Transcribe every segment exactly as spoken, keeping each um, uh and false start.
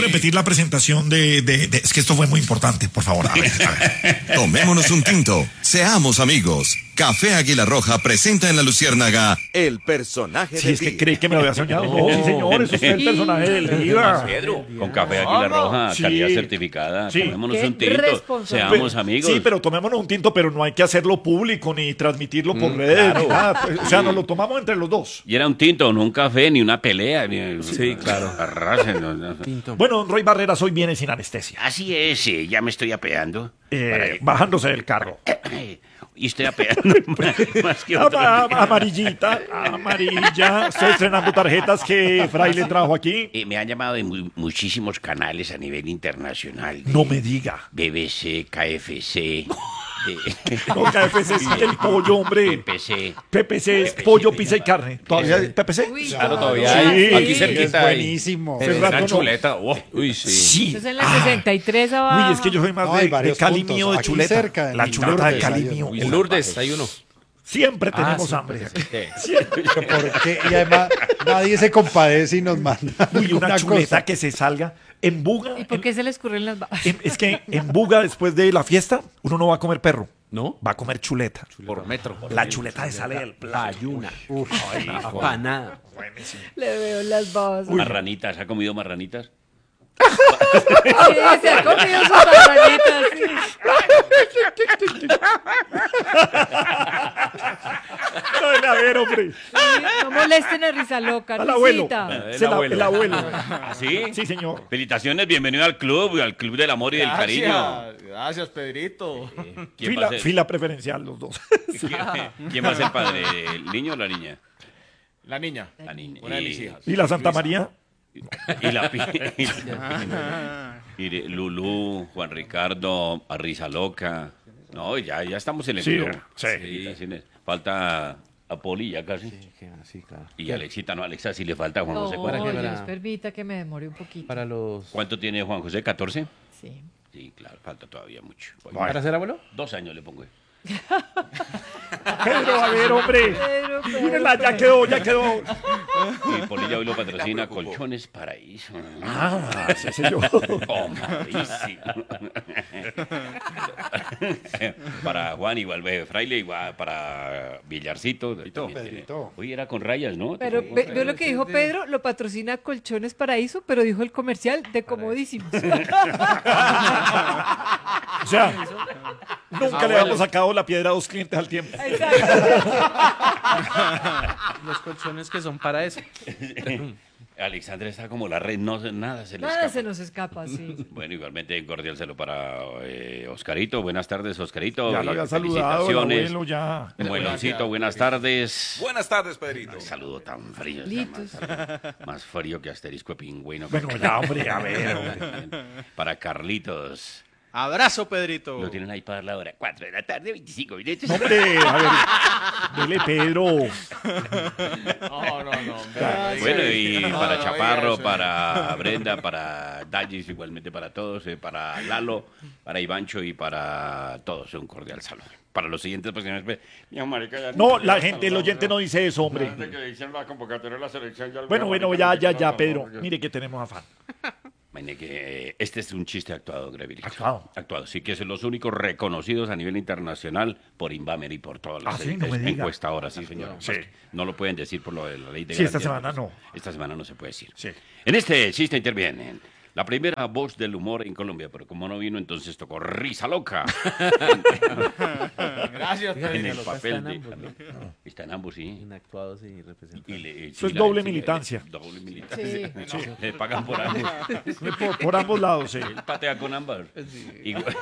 repetir la presentación de, de, de... Es que esto fue muy importante, por favor. A ver, a ver. Tomémonos un tinto. Seamos amigos. Café Águila Roja presenta en La Luciérnaga el personaje Sí, del es que día. creí que me lo había soñado. No, sí, señor, eso es el personaje del día. Pedro, con Café Águila Roja, Sí. calidad certificada. Sí. Tomémonos Qué un tinto. responsable. Seamos Pe- amigos. Sí, pero tomémonos un tinto, pero no hay que hacerlo público ni transmitirlo por redes ni nada. Pues, o sea, nos lo tomamos entre los dos. Y era un tinto, no un café, ni una pelea. Ni... Sí, claro. Arrasen, no, no. Tinto. Bueno, don Roy Barreras hoy viene sin anestesia. Así es, sí, ya me estoy apeando. Eh, Para que- bajándose del carro. Y estoy apeando más, más que otro. Ama- ama- amarillita, amarilla. Estoy estrenando tarjetas que Fraile trajo aquí. Eh, me han llamado de mu- muchísimos canales a nivel internacional. No me diga. B B C, K F C, de- No, K F C es el pollo, hombre. P P C. P P C es pollo, pizza y carne. ¿Todavía hay P P C? Uy, Claro, no. todavía Sí, hay. Aquí es cerquita hay. buenísimo. Hace Una rato no. chuleta. Oh, uy, sí. Sí. Eso es en la sesenta y tres abajo. Uy, es que yo soy más No, de, hay de varios Cali puntos. mío de Aquí chuleta. cerca, en La chuleta de Lourdes Cali hay mío. uno. En Lourdes hay uno. Siempre tenemos sí, hambre. sí. Porque, y además nadie se compadece y nos manda Uy, una, una chuleta cosa. que se salga en Buga. ¿Y por en- qué se le escurren las babas? en- es que en Buga, después de la fiesta, uno no va a comer perro. ¿No? Va a comer chuleta. Por metro. La chuleta se sale del plato. Ayuna. Apanada. Buenísimo. Le veo las babas. Marranitas, ¿ha comido marranitas? Sí, se ha comido sus marranitas, sí. Ay, a ver, hombre. Sí, no molesten a Risa Loca, Al abuelo. Risita. Es el, abuelo. el abuelo. ¿Ah, sí? Sí, señor. Felicitaciones, bienvenido al club, al club del amor y del cariño. Gracias, gracias, Pedrito. ¿Quién va Fila, a ser, fila preferencial, los dos. ¿quién, quién va a ser padre? ¿El niño o la niña? La niña. La niña. Una de Y- mis hijas. ¿Y la Santa María? Y la pi- y, y de Lulú, Juan Ricardo, a Risa Loca. No, ya, ya estamos en el Sí, club. sí. Felicitaciones. Falta a Poli ya casi. Sí, claro. Y Alexita, no, Alexa sí le falta a Juan José. No, ¿para qué? Dios Para- permita que me demore un poquito. Para los... ¿Cuánto tiene Juan José? ¿catorce? Sí. Sí, claro, falta todavía mucho. ¿Para ser abuelo? Dos años le pongo. Pedro, a ver, hombre. Pedro, Pedro, Mírenla, ya Pedro. quedó, ya quedó. Y Poli ya hoy lo patrocina Colchones Paraíso. Ah, sí, señor. Oh, malísimo. Para Juan igual, ve, Fraile igual, para Villarcito. también tiene. Pedrito. Hoy era con rayas, ¿no? Pero Con ve- rayas. veo lo que dijo Pedro, lo patrocina Colchones Paraíso, pero dijo el comercial de comodísimos. O sea, nunca le habíamos sacado la piedra a dos clientes al tiempo. Los colchones que son para eso. Alexandra está como la red, no nada se le Nada escapa. se nos escapa, sí. Bueno, igualmente un cordial saludo para eh, Oscarito. Buenas tardes, Oscarito. Ya lo Y había saludado, el felicitaciones. abuelo, ya. Mueloncito, buenas tardes. Buenas tardes, Pedrito. Un saludo tan frío. Litos. Más, más frío que asterisco de pingüino. Bueno, ya, hombre, a ver, hombre. Para Carlitos. Abrazo, Pedrito. Lo tienen ahí para la hora cuatro de la tarde, veinticinco minutos. Hombre, a ver. Dele, Pedro. No, no, no. Bueno, y No, para no, Chaparro, eso. para Brenda, para Dallis, igualmente para todos, eh, para Lalo, para Ivancho y para todos, un cordial saludo. Para los siguientes, pues, señores, mi marica, ya No, la gente, el oyente no dice eso, hombre. Antes que dicen la convocatoria de la selección, ya el Bueno, bueno, marica ya, no ya, dice ya, nada, Pedro. no, Mire que tenemos afán. Imagine que eh, este es un chiste actuado, Grevilito. ¿Actuado? Actuado, sí, que son los únicos reconocidos a nivel internacional por Inbamer y por todas las Ah, sí, no me en- diga. encuestadoras, sí, señor. Sí. No lo pueden decir por lo de la ley de Sí, esta garantía. semana no. Esta semana no se puede decir. Sí. En este chiste intervienen la primera voz del humor en Colombia, pero como no vino, entonces tocó Risa Loca. Gracias, en Pedrito. el Loca papel está de... en ambos, ¿no? Está en ambos, sí. Inactuados y representados. Y le- Eso es la- doble sí, le- militancia. Doble militancia. Sí. No, le pagan por ambos. Por, por ambos lados, sí. Él patea con ambas. Igual-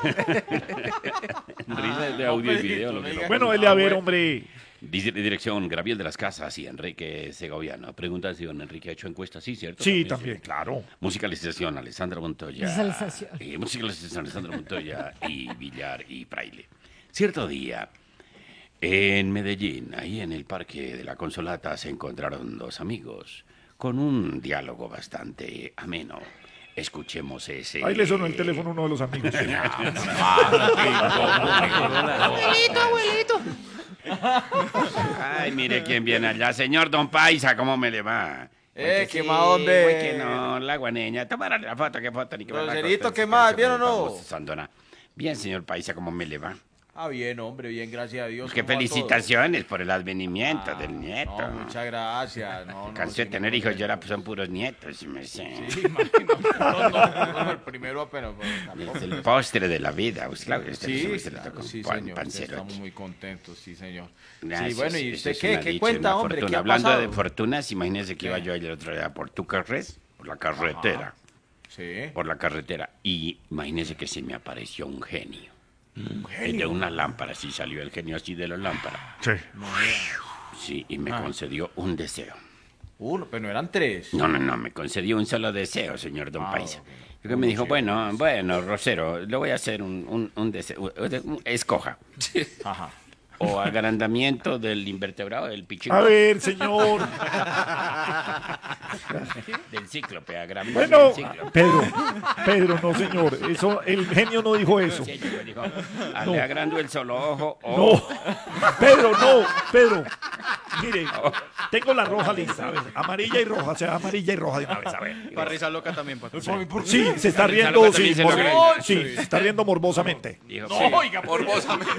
Risa de audio y video. Lo que no- Bueno, dele a ver, hombre. Dice dirección Gabriel de las Casas y Enrique Segoviano. Pregunta si don Enrique ha hecho encuestas. Sí, ¿cierto? Sí, también, claro. Musicalización, Alessandra Montoya. Musicalización. Eh, musicalización, Alessandra Montoya y Villar y Fraile. Cierto día, en Medellín, ahí en el Parque de la Consolata, se encontraron dos amigos con un diálogo bastante ameno. Escuchemos ese... Ahí le sonó el teléfono a uno de los amigos. Abuelito, abuelito. Ay, mire quién viene allá. Señor Don Paisa, ¿cómo me le va? Eh, que ¿qué sí, más, hombre? güey, que no, la guaneña. Tómale la foto, qué foto, ni que me la Groserito, corten, ¿qué que más? se ¿Bien o pone no? famoso, Sandona. Bien, señor Paisa, ¿cómo me le va? Ah, bien, hombre, bien, gracias a Dios. Pues que ¿cómo va todo? felicitaciones por el advenimiento Ah, del nieto. No, muchas gracias. No, no, Cansé sí, de tener muy hijos y ahora contento. pues, son puros nietos, si me sé. Sí, imagino. No, no, no, el primero apenas. pero tampoco. Es el postre de la vida, pues, claro. Usted Sí, usted le claro, tocó un sí, pan- señor. pancerote. Estamos muy contentos, sí, señor. Gracias, Sí, bueno, ¿y eso usted es qué? una ¿Qué dicha, cuenta, una hombre? fortuna. ¿Qué ha Hablando pasado? de fortunas, imagínese que iba ¿Qué? yo el otro día por Tucarres, por la carretera, Sí. por la carretera, y imagínese que se me apareció un genio. El de una lámpara, sí salió el genio así de la lámpara. Sí. Sí, y Ah. me concedió un deseo. Uno, pero no eran tres. No, no, no, me concedió un solo deseo, señor Don Ah, Paisa. ok. Yo que me dijo, bueno, bueno, Rosero, le voy a hacer un, un, un deseo. un- Escoja. Ajá. O agrandamiento del invertebrado del pichico. A ver, señor. Del cíclope, agrandamiento Bueno, del cíclope. Pedro, Pedro, no, señor. Eso, el genio no dijo eso. Sí, yo dijo, ah, No. le agrando el solo ojo. O No, Pedro, no, Pedro. Mire, tengo la roja lista. A ver, amarilla y roja, o sea, amarilla y roja de una vez. A ver. Para risa loca también, patrón. Sí, se está Risa riendo, loca sí, también se mor- logra. sí, se está riendo morbosamente. dijo, No, sí. oiga, morbosamente.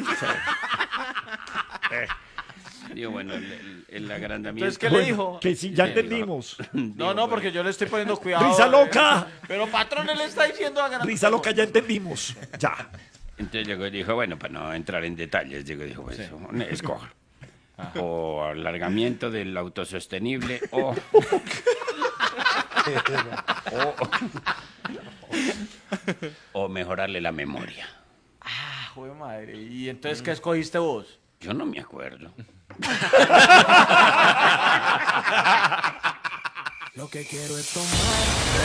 Digo, bueno, el, el- el agrandamiento. Entonces, ¿qué le dijo? Que sí, ya Sí, dijo. entendimos. No, no, porque yo le estoy poniendo cuidado. Risa eh. loca. Pero patrón, él le está diciendo a Risa loca, ya entendimos. Ya. Entonces llegó y dijo, bueno, para no entrar en detalles, llegó y dijo, pues, escoja. O alargamiento del autosostenible o... o, o mejorarle la memoria. Ah, joder, madre. ¿Y entonces qué escogiste vos? Yo no me acuerdo. Lo que quiero es tomar